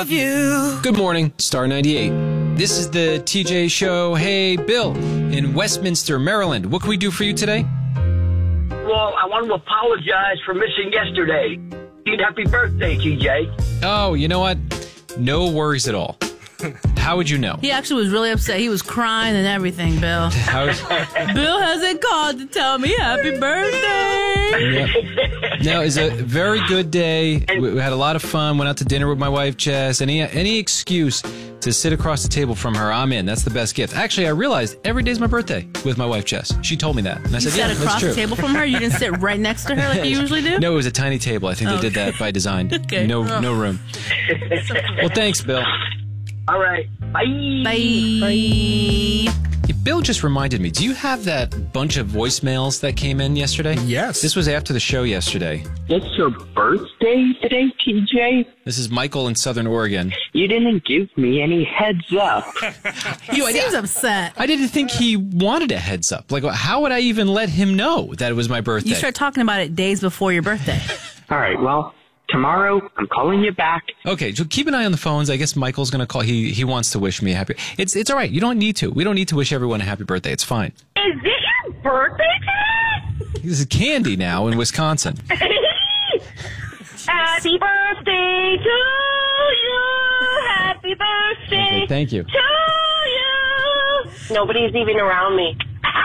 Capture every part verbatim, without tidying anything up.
love you. Good morning, Star ninety-eight. This is the T J Show. Hey, Bill, in Westminster, Maryland. What can we do for you today? Well, I want to apologize for missing yesterday. Happy birthday, T J. Oh, you know what? No worries at all. How would you know? He actually was really upset. He was crying and everything, Bill. How's... Bill hasn't called to tell me happy birthday. Yep. No, it's a very good day. We, we had a lot of fun. Went out to dinner with my wife, Jess. Any any excuse to sit across the table from her, I'm in. That's the best gift. Actually, I realized every day's my birthday with my wife, Jess. She told me that. And I You said, sat yeah, across that's true. the table from her? You didn't sit right next to her like you usually do? No, it was a tiny table. I think Oh, they did okay. that by design. Okay. No, Oh. no room. Well, thanks, Bill. All right. Bye. Bye. Yeah, Bill just reminded me, do you have that bunch of voicemails that came in yesterday? Yes. This was after the show yesterday. It's your birthday today, T J? This is Michael in Southern Oregon. You didn't give me any heads up. He seems upset. I didn't think he wanted a heads up. Like, how would I even let him know that it was my birthday? You start talking about it days before your birthday. All right, well, tomorrow I'm calling you back. Okay, so keep an eye on the phones. I guess Michael's going to call. He he wants to wish me a happy... It's, it's all right. You don't need to. We don't need to wish everyone a happy birthday. It's fine. Is it your birthday today? This is Candy now in Wisconsin. Happy birthday to you. Happy birthday Okay, thank you. to you. Nobody's even around me.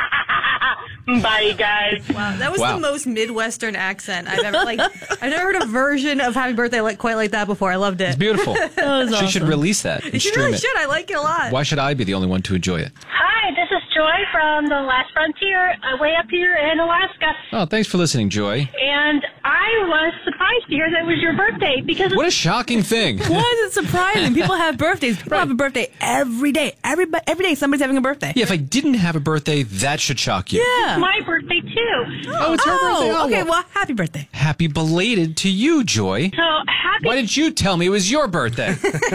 Bye, guys. Wow, that was Wow. the most Midwestern accent I've ever like. I've never heard a version of Happy Birthday like quite like that before. I loved it. It's beautiful. That was She awesome. should release that and You stream really it. should. I like it a lot. Why should I be the only one to enjoy it? Hi, this is Joy from the Last Frontier, uh, way up here in Alaska. Oh, thanks for listening, Joy. And I was surprised to hear that it was your birthday because What a shocking thing. Why is it surprising? People have birthdays. People have a birthday every day. Every, every day somebody's having a birthday. Yeah, if I didn't have a birthday, that should shock you. Yeah. it's my birthday, too. Oh, it's her birthday. Oh, okay. well, Well, happy birthday. happy belated to you, Joy. So happy, Why didn't you tell me it was your birthday?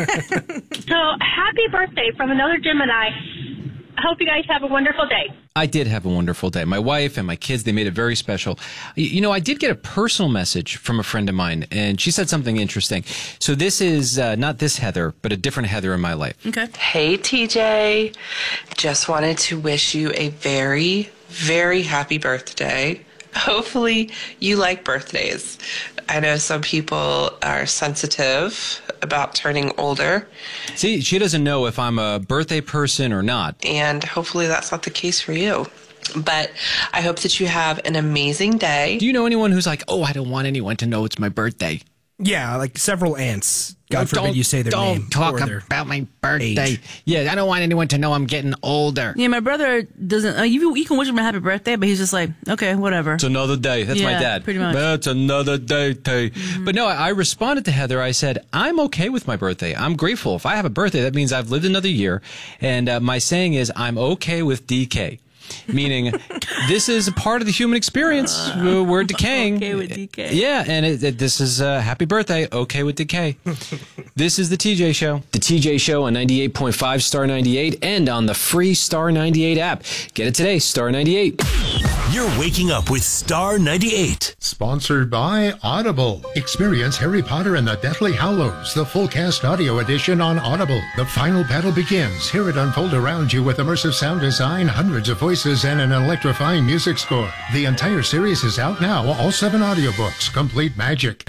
so happy birthday from another Gemini. I hope you guys have a wonderful day. I did have a wonderful day. My wife and my kids, they made it very special. Y- You know, I did get a personal message from a friend of mine, and she said something interesting. So this is uh, not this Heather, but a different Heather in my life. Okay. Hey, T J. Just wanted to wish you a very, very happy birthday. Hopefully you like birthdays. I know some people are sensitive about turning older, See, she doesn't know if I'm a birthday person or not. and hopefully that's not the case for you. But I hope that you have an amazing day. Do you know anyone who's like, oh, I don't want anyone to know it's my birthday? Yeah, like several aunts. God forbid Don't- you say their don't name. talk or their about my birthday. age. Yeah, I don't want anyone to know I'm getting older. Yeah, my brother doesn't. Uh, you, you can wish him a happy birthday, but he's just like, okay, whatever. It's another day. That's my Yeah, dad. pretty much. That's another day. day. But no, I I responded to Heather. I said, I'm okay with my birthday. I'm grateful. If I have a birthday, that means I've lived another year. And uh, my saying is, I'm okay with D K. Meaning, this is a part of the human experience. Uh, We're decaying. Okay with D K. Yeah, and it, it, this is uh, happy birthday. Okay with decay. This is the T J Show. The T J Show on ninety-eight point five Star ninety-eight and on the free Star ninety-eight app. Get it today, Star ninety-eight. You're waking up with Star ninety-eight. Sponsored by Audible. Experience Harry Potter and the Deathly Hallows, the full cast audio edition on Audible. The final battle begins. Hear it unfold around you with immersive sound design, hundreds of voices, and an electrifying music score. The entire series is out now. All seven audiobooks. Complete magic.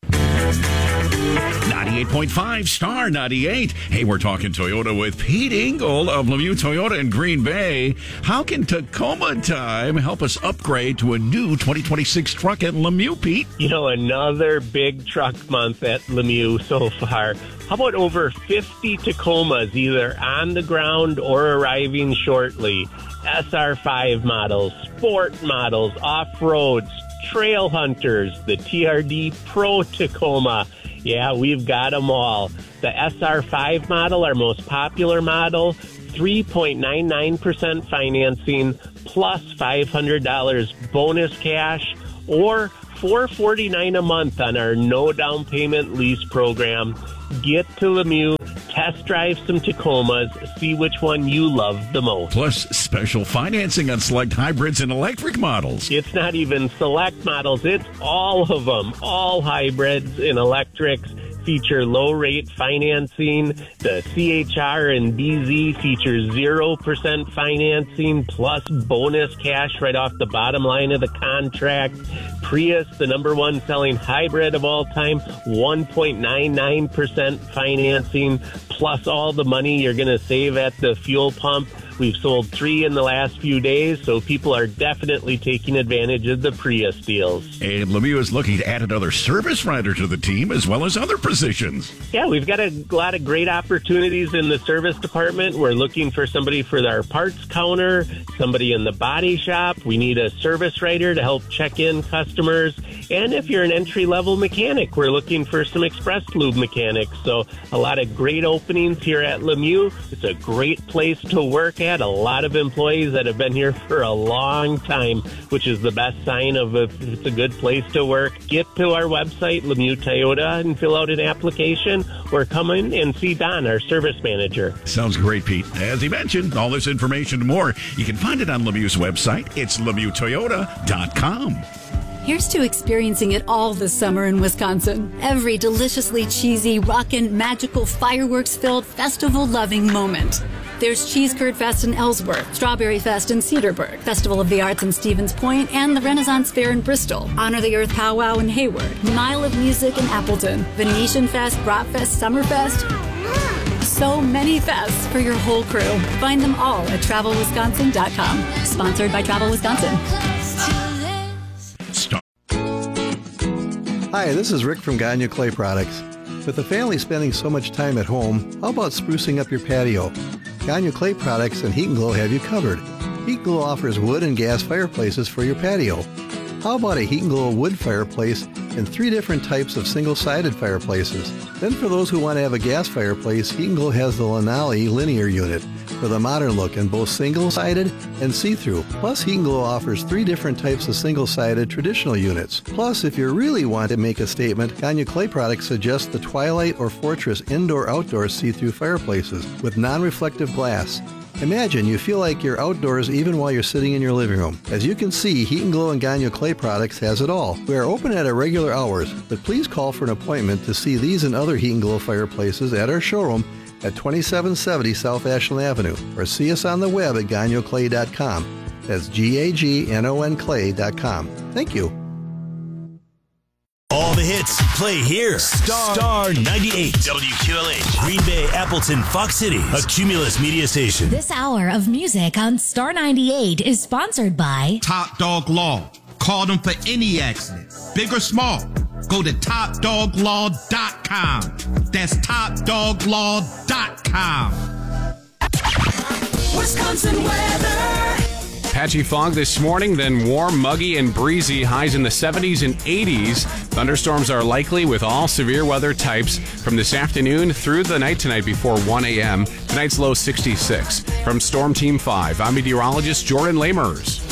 ninety-eight point five Star ninety-eight. Hey, we're talking Toyota with Pete Engel of Lemieux Toyota in Green Bay. How can Tacoma Time help us upgrade to a new twenty twenty-six truck at Lemieux, Pete? You know, another big truck month at Lemieux so far. How about over fifty Tacomas either on the ground or arriving shortly? S R five models, sport models, off-roads, trail hunters, the T R D Pro Tacoma. Yeah, we've got them all. The S R five model, our most popular model, three point nine nine percent financing plus five hundred dollars bonus cash or four hundred forty-nine dollars a month on our no down payment lease program. Get to Lemieux, test drive some Tacomas, see which one you love the most. Plus special financing on select hybrids and electric models. It's not even select models, it's all of them. All hybrids and electrics. feature low-rate financing. The C H R and B Z feature zero percent financing plus bonus cash right off the bottom line of the contract. Prius, the number one selling hybrid of all time, one point nine nine percent financing plus all the money you're going to save at the fuel pump. We've sold three in the last few days, so people are definitely taking advantage of the Prius deals. And Lemieux is looking to add another service writer to the team as well as other positions. Yeah, we've got a lot of great opportunities in the service department. We're looking for somebody for our parts counter, somebody in the body shop. We need a service writer to help check in customers. And if you're an entry-level mechanic, we're looking for some express lube mechanics. So a lot of great openings here at Lemieux. It's a great place to work at. A lot of employees that have been here for a long time, which is the best sign of if it's a good place to work. Get to our website, Lemieux Toyota, and fill out an application or come in and see Don, our service manager. Sounds great, Pete. As he mentioned, all this information and more, you can find it on Lemieux's website. It's Lemieux Toyota dot com. Here's to experiencing it all this summer in Wisconsin. Every deliciously cheesy, rockin', magical, fireworks-filled, festival-loving moment. There's Cheese Curd Fest in Ellsworth, Strawberry Fest in Cedarburg, Festival of the Arts in Stevens Point, and the Renaissance Fair in Bristol, Honor the Earth Powwow in Hayward, Mile of Music in Appleton, Venetian Fest, Bratfest, Summerfest. So many fests for your whole crew. Find them all at travel wisconsin dot com. Sponsored by Travel Wisconsin. Hi, this is Rick from Gagne Clay Products. With the family spending so much time at home, how about sprucing up your patio? Gagne Clay Products and Heat and Glow have you covered. Heat and Glow offers wood and gas fireplaces for your patio. How about a Heat and Glow wood fireplace and three different types of single-sided fireplaces? Then for those who want to have a gas fireplace, Heat and Glow has the Lanali linear unit for the modern look in both single-sided and see-through. Plus, Heat and Glow offers three different types of single-sided traditional units. Plus, if you really want to make a statement, Gagne Clay Products suggests the Twilight or Fortress indoor-outdoor see-through fireplaces with non-reflective glass. Imagine you feel like you're outdoors even while you're sitting in your living room. As you can see, Heat and Glow and Gagne Clay Products has it all. We are open at our regular hours, but please call for an appointment to see these and other Heat and Glow fireplaces at our showroom at twenty-seven seventy South Ashland Avenue, or see us on the web at gagne clay dot com. That's G A G N O N clay dot com. Thank you. All the hits play here. Star, Star ninety-eight. W Q L H. Green Bay, Appleton, Fox City. A Cumulus media station. This hour of music on Star ninety-eight is sponsored by Top Dog Law. Call them for any accident, big or small. Go to top dog law dot com. That's top dog law dot com. Wisconsin weather. Patchy fog this morning, then warm, muggy, and breezy. Highs in the seventies and eighties. Thunderstorms are likely with all severe weather types from this afternoon through the night tonight before one a.m. Tonight's low sixty-six. From Storm Team five, I'm meteorologist Jordan Lamers.